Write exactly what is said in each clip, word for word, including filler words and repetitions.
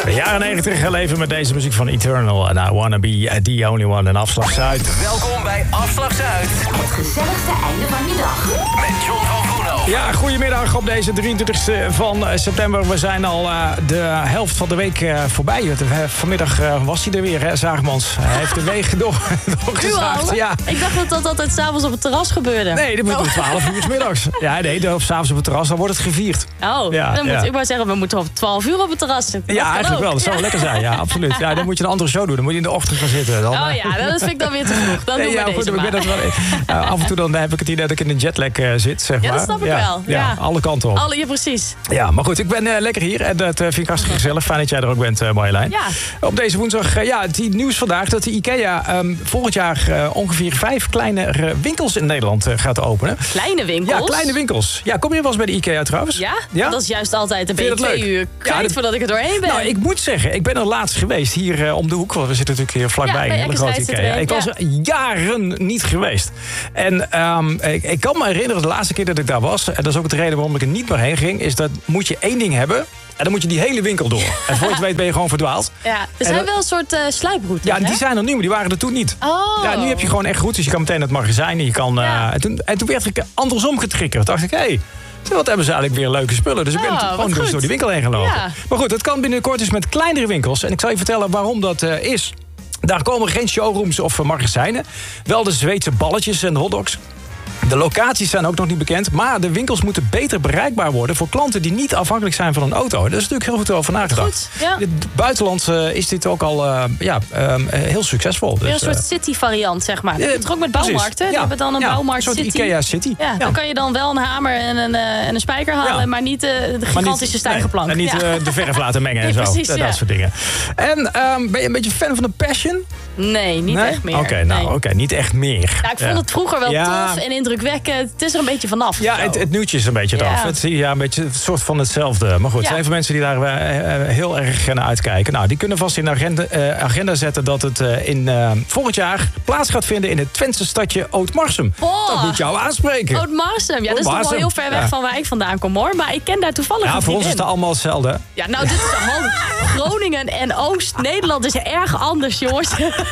De jaren negentig leven met deze muziek van Eternal. En I Wanna Be The Only One in Afslag Zuid. Welkom bij Afslag Zuid. Het gezelligste einde van je dag. Met John van Groenlo. Ja, goedemiddag op deze drieëntwintigste van september. We zijn al uh, de helft van de week uh, voorbij. Vanmiddag uh, was hij er weer, hè, Zaagmans. Hij heeft de weeg door, doorgezaagd. Ja. Ik dacht dat dat altijd s'avonds op het terras gebeurde. Nee, dat moet om twaalf uur 's middags. Ja, nee, of s'avonds op het terras, dan wordt het gevierd. Oh, ja, dan moet ja. ik maar zeggen, we moeten op twaalf uur op het terras zitten. Ja, eigenlijk ook. wel. Dat zou ja. wel lekker zijn. Ja, absoluut. Ja, dan moet je een andere show doen. Dan moet je in de ochtend gaan zitten. Dan, oh ja, dat vind ik dan weer te vroeg. Dan nee, doen we ja, deze goed, ik maar. ben dat wel, uh, af en toe dan heb ik het idee dat ik in een jetlag uh, zit, zeg maar. Ja, dat snap ik ja, wel. Ja. Ja, alle kanten op. Alle, ja, precies. Ja, maar goed, ik ben uh, lekker hier en dat uh, vind ik hartstikke gezellig. Fijn dat jij er ook bent, uh, Marjolein. Ja. Op deze woensdag, uh, ja, het nieuws vandaag dat de IKEA um, volgend jaar uh, ongeveer vijf kleine uh, winkels in Nederland uh, gaat openen. Kleine winkels? Ja, kleine winkels. Ja, kom je wel eens bij de IKEA trouwens? Ja? Ja? Dat is juist altijd een Vind je beetje dat twee leuk? uur kwijt Ja, dat- voordat ik er doorheen ben. Nou, ik moet zeggen, ik ben er laatst geweest hier uh, om de hoek. Want we zitten natuurlijk hier vlakbij, Ja, bij een hele grote Eckerswijk zit IKEA. er Ik een, was er jaren niet geweest. En um, ik, ik kan me herinneren, de laatste keer dat ik daar was... en dat is ook de reden waarom ik er niet meer heen ging... is dat moet je één ding hebben... en dan moet je die hele winkel door. En voor je het weet ben je gewoon verdwaald. Ja, er zijn dat- wel een soort uh, sluiproutes, Ja, hè? die zijn er nu, maar die waren er toen niet. Oh. Ja, nu heb je gewoon echt goed. Dus je kan meteen het magazijn en je kan... uh, Ja. en, toen, en toen werd ik andersom getriggerd. Dacht ik, hé... Hey, wat hebben ze eigenlijk weer leuke spullen. Dus ik ben Oh, gewoon wat dus goed. door die winkel heen gelopen. Ja. Maar goed, dat kan binnenkort dus met kleinere winkels. En ik zal je vertellen waarom dat uh, is. Daar komen geen showrooms of uh, magazijnen. Wel de Zweedse balletjes en hotdogs. De locaties zijn ook nog niet bekend, maar de winkels moeten beter bereikbaar worden voor klanten die niet afhankelijk zijn van een auto. Daar is natuurlijk heel goed over nagedacht. Goed, ja. In het buitenland uh, is dit ook al uh, ja, um, heel succesvol. Weer een Dus, soort uh, city-variant, zeg maar. Dat eh, is toch ook met precies. bouwmarkten? Die Ja. hebben dan een Ja, bouwmarkt een soort city. IKEA City. Ja, Ja. dan kan je dan wel een hamer en een, uh, en een spijker halen... Ja. maar niet uh, de Maar gigantische niet- stijgerplank. nee, en niet ja. uh, de verf laten mengen en Nee, zo. precies, dat ja. soort dingen. En um, ben je een beetje fan van de Passion? Nee, niet Nee? echt meer. Oké, nou, nee. oké, niet echt meer. Ja, ik vond Ja. het vroeger wel Ja. tof en indrukwekkend. Het is er een beetje vanaf. Ja, zo. het, het nieuwtje is een beetje Ja. eraf. Het, ja, een beetje het soort van hetzelfde. Maar goed, er Ja. zijn veel mensen die daar uh, uh, heel erg naar uitkijken. Nou, die kunnen vast in de agenda, uh, agenda zetten dat het uh, in uh, volgend jaar plaats gaat vinden in het Twentse stadje Oud-Marsum. Oh. Dat moet jou aanspreken. Oud-Marsum. Ja, dat is toch wel Oud-Marsum. heel ver weg Ja. van waar ik vandaan kom, hoor. Maar ik ken daar toevallig Ja, een voor ons is vriendin. het allemaal hetzelfde. Ja, nou, dit is de hand. Groningen en Oost-Nederland is erg anders, jongens.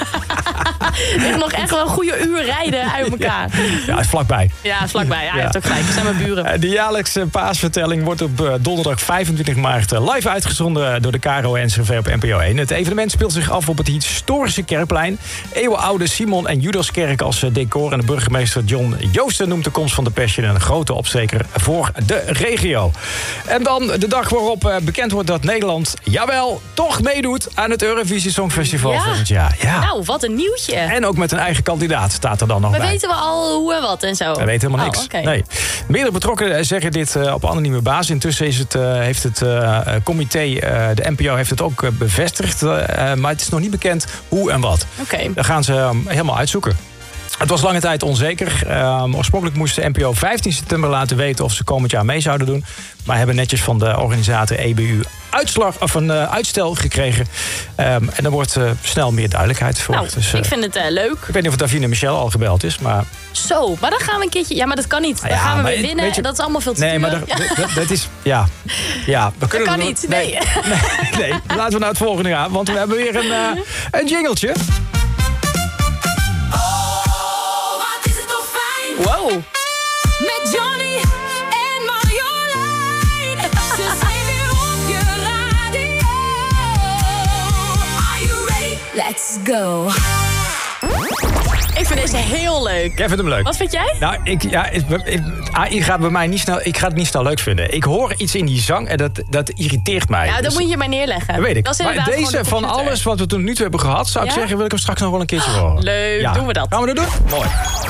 Ligt nog echt wel een goede uur rijden uit elkaar. Ja, is vlakbij. Ja, vlakbij. Ja, je Ja. hebt ook gelijk. Dat zijn mijn buren. Uh, De jaarlijkse paasvertelling wordt op uh, donderdag vijfentwintig maart uh, live uitgezonden door de K R O N C R V op N P O één. Het evenement speelt zich af op het historische kerkplein. Eeuwenoude Simon en Judaskerk als uh, decor. En de burgemeester John Joosten noemt de komst van de Passion een grote opsteker voor de regio. En dan de dag waarop uh, bekend wordt dat Nederland, jawel, toch meedoet aan het Eurovisie Songfestival Ja. volgend jaar. Ja. Nou, wat een nieuwtje. En ook met een eigen kandidaat staat er dan nog We bij. weten we al hoe en wat en zo. We weten helemaal niks. Oh, oké. Nee. Meerdere betrokkenen zeggen dit uh, op anonieme basis. Intussen is het, uh, heeft het uh, comité, uh, de N P O heeft het ook uh, bevestigd. Uh, maar het is nog niet bekend hoe en wat. Oké. Dat gaan ze um, helemaal uitzoeken. Het was lange tijd onzeker. Um, oorspronkelijk moest de N P O vijftien september laten weten of ze komend jaar mee zouden doen. Maar hebben netjes van de organisator E B U uitslag, of een uh, uitstel gekregen. Um, en er wordt uh, snel meer duidelijkheid voor. Nou, Dus, uh, ik vind het uh, leuk. ik weet niet of Davine Michel al gebeld is, maar... Zo, maar dan gaan we een keertje... Ja, maar dat kan niet. Dan Ja, gaan we maar weer het- winnen. weet je- Dat is allemaal veel te Nee, duur. maar dat, Ja. dat, dat is... Ja, ja we kunnen kan er- niet, nee. nee. Nee, laten we naar het volgende gaan. Want we hebben weer een, uh, een jingletje. Wat is het toch fijn Wow. met Johnny en Marjolein. Ze zijn weer op je radio. Are you ready? Let's go. Ik vind deze heel leuk. Jij vindt hem leuk? Wat vind jij? Nou, ik, ja, ik, ik, A I gaat bij mij niet snel... Ik ga het niet snel leuk vinden. Ik hoor iets in die zang en dat, dat irriteert mij. Ja, dan Dus- moet je maar neerleggen. dat weet ik. Dat is Maar inderdaad deze gewoon de van computer. alles wat we tot nu toe hebben gehad... zou ik Ja? zeggen, wil ik hem straks nog wel een keertje horen. Leuk, doen we dat. Gaan we dat doen? Mooi.